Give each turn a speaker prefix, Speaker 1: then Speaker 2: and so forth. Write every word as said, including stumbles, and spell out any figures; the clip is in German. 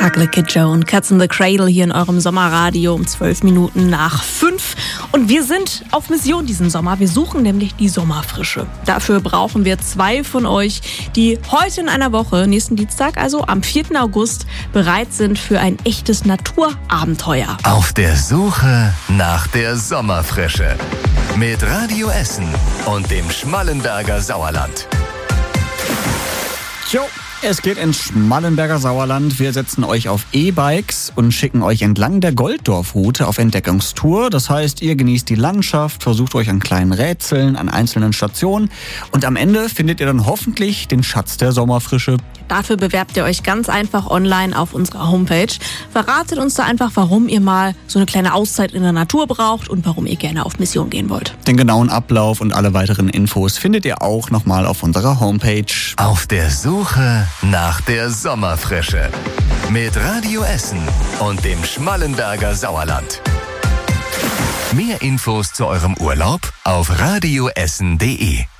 Speaker 1: Ugly Kid Joe und Cats in the Cradle hier in eurem Sommerradio um zwölf Minuten nach fünf. Und wir sind auf Mission diesen Sommer. Wir suchen nämlich die Sommerfrische. Dafür brauchen wir zwei von euch, die heute in einer Woche, nächsten Dienstag, also am vierten August, bereit sind für ein echtes Naturabenteuer.
Speaker 2: Auf der Suche nach der Sommerfrische. Mit Radio Essen und dem Schmallenberger Sauerland.
Speaker 3: Jo, es geht ins Schmallenberger Sauerland. Wir setzen euch auf E-Bikes und schicken euch entlang der Golddorfroute auf Entdeckungstour. Das heißt, ihr genießt die Landschaft, versucht euch an kleinen Rätseln, an einzelnen Stationen und am Ende findet ihr dann hoffentlich den Schatz der Sommerfrische.
Speaker 1: Dafür bewerbt ihr euch ganz einfach online auf unserer Homepage. Verratet uns da einfach, warum ihr mal so eine kleine Auszeit in der Natur braucht und warum ihr gerne auf Mission gehen wollt.
Speaker 3: Den genauen Ablauf und alle weiteren Infos findet ihr auch nochmal auf unserer Homepage.
Speaker 2: Auf der Suche nach der Sommerfrische. Mit Radio Essen und dem Schmallenberger Sauerland. Mehr Infos zu eurem Urlaub auf radioessen punkt de.